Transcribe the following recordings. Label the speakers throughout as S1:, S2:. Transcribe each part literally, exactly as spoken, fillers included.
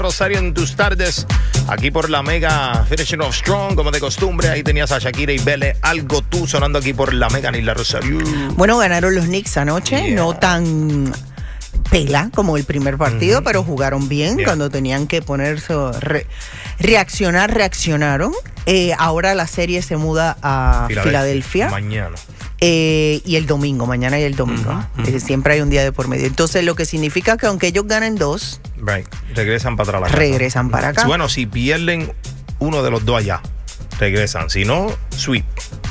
S1: Rosario en tus tardes, aquí por la Mega, Finishing Off Strong, como de costumbre. Ahí tenías a Shakira y Bele, Algo Tú, sonando aquí por la Mega ni la Rosario.
S2: Bueno, ganaron los Knicks anoche, yeah. no tan pela como el primer partido, mm-hmm. pero jugaron bien yeah. cuando tenían que ponerse, re, reaccionar, reaccionaron. Eh, ahora la serie se muda a Filadelfia. Filadelfia.
S1: Mañana.
S2: Eh, y el domingo, mañana y el domingo. Uh-huh, uh-huh. Eh, siempre hay un día de por medio. Entonces, lo que significa que aunque ellos ganen dos,
S1: right. regresan para atrás.
S2: Regresan para acá.
S1: Bueno, si pierden uno de los dos allá, regresan. Si no, sweep.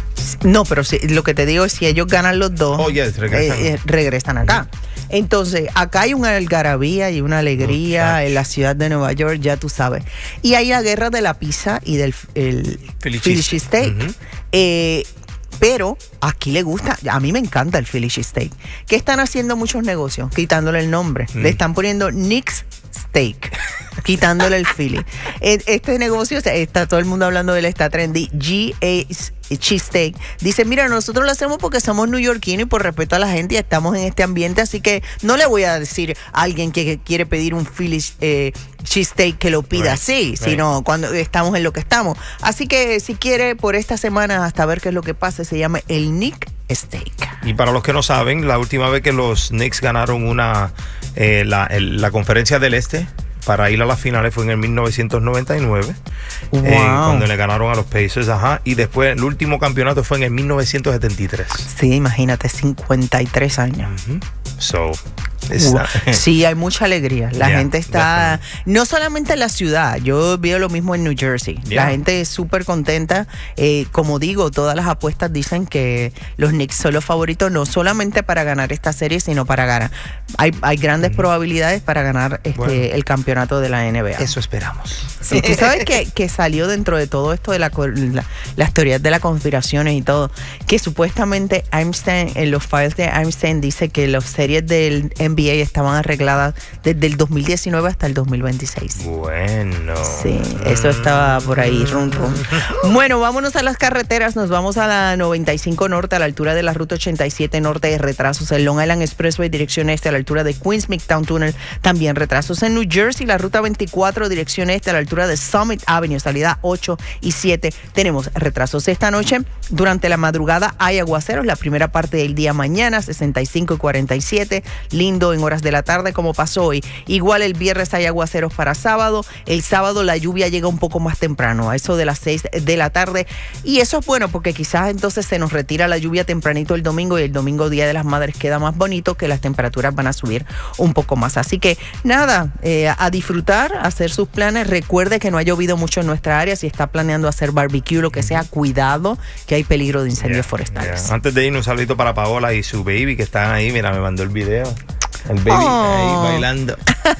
S2: No, pero si, lo que te digo es si ellos ganan los dos,
S1: oh, yes, regresan.
S2: Eh, eh, regresan acá. Uh-huh. Entonces, acá hay una algarabía y una alegría oh, en la ciudad de Nueva York, ya tú sabes. Y hay la guerra de la pizza y del el Philly cheesesteak. Uh-huh. Eh, Pero aquí le gusta, a mí me encanta el Philly cheesesteak. ¿Qué están haciendo muchos negocios? Quitándole el nombre. Mm. Le están poniendo Knicks Steak, quitándole el Philly. Este negocio, está todo el mundo hablando de él, está trendy. G A Cheesesteak dice, mira, nosotros lo hacemos porque somos neoyorquinos y por respeto a la gente y estamos en este ambiente, así que no le voy a decir a alguien que quiere pedir un Philly eh, cheesesteak que lo pida right. así, right. sino cuando estamos en lo que estamos. Así que si quiere, por esta semana, hasta ver qué es lo que pasa, se llama el Knick Steak.
S1: Y para los que no saben, la última vez que los Knicks ganaron una eh, la, el, la conferencia del Este para ir a las finales fue en el mil novecientos noventa y nueve, wow. eh, cuando le ganaron a los Pacers, ajá, y después el último campeonato fue en el mil novecientos setenta y tres.
S2: Sí, imagínate, cincuenta y tres años.
S1: Uh-huh. So,
S2: Uh, sí, hay mucha alegría. La yeah, gente está, definitely. No solamente en la ciudad, yo veo lo mismo en New Jersey. Yeah. La gente es súper contenta. Eh, como digo, todas las apuestas dicen que los Knicks son los favoritos, no solamente para ganar esta serie, sino para ganar. Hay, hay grandes mm. probabilidades para ganar este, bueno, el campeonato de la N B A.
S1: Eso esperamos.
S2: Sí, tú sabes que, que salió dentro de todo esto de la, la, las teorías de las conspiraciones y todo, que supuestamente Einstein, en los files de Einstein dice que las series del N B A estaban arregladas desde el dos mil diecinueve hasta el dos mil veintiséis.
S1: Bueno.
S2: Sí, eso estaba por ahí, rum, rum. Bueno, vámonos a las carreteras. Nos vamos a la noventa y cinco Norte, a la altura de la Ruta ochenta y siete Norte, de retrasos. El Long Island Expressway, dirección este, a la altura de Queens Midtown Tunnel, también retrasos. En New Jersey, la Ruta veinticuatro, dirección este, a la altura de Summit Avenue, salida ocho y siete, tenemos retrasos. Esta noche, durante la madrugada, hay aguaceros. La primera parte del día mañana, sesenta y cinco y cuarenta y siete, lindo en horas de la tarde como pasó hoy. Igual el viernes hay aguaceros para sábado. El sábado la lluvia llega un poco más temprano, a eso de las seis de la tarde, y eso es bueno porque quizás entonces se nos retira la lluvia tempranito el domingo, y el domingo, Día de las Madres, queda más bonito, que las temperaturas van a subir un poco más. Así que nada, eh, a disfrutar, a hacer sus planes. Recuerde que no ha llovido mucho en nuestra área. Si está planeando hacer barbecue, lo que sea, cuidado, que hay peligro de incendios yeah, forestales.
S1: Yeah. Antes de ir, un saludito para Paola y su baby que están ahí. Mira, me mandó el video. El baby oh. ahí bailando.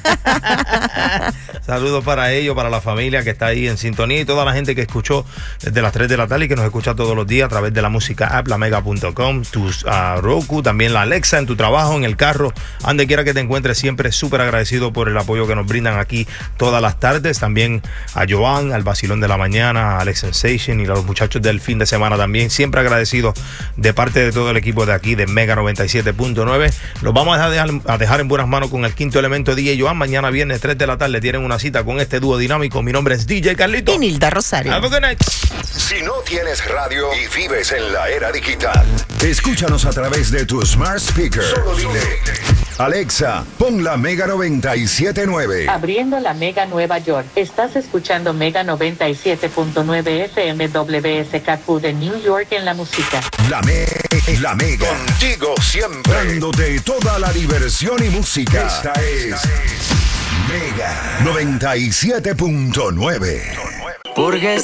S1: Saludos para ellos, para la familia que está ahí en sintonía y toda la gente que escuchó desde las tres de la tarde y que nos escucha todos los días a través de la música app, la mega punto com, tus uh, Roku, también la Alexa, en tu trabajo, en el carro, donde quiera que te encuentres. Siempre súper agradecido por el apoyo que nos brindan aquí todas las tardes. También a Joan, al Vacilón de la Mañana, a Alex Sensation y a los muchachos del fin de semana también. Siempre agradecido de parte de todo el equipo de aquí de Mega noventa y siete punto nueve. Los vamos a dejar, a dejar en buenas manos con el quinto elemento D J Joan. Mañana viernes tres de la tarde tienen una cita con este dúo dinámico. Mi nombre es D J Carlito
S2: y Nilda Rosario.
S1: Have a good night.
S3: Si no tienes radio y vives en la era digital, escúchanos a través de tu smart speaker. Solo dile: Alexa, pon la Mega noventa y siete punto nueve.
S4: Abriendo la Mega Nueva York. Estás escuchando Mega noventa y siete punto nueve F M W S K Q de New York en la música.
S3: La, me la Mega. Contigo siempre. Dándote toda la diversión y música. Esta es Mega noventa y siete punto nueve. Porque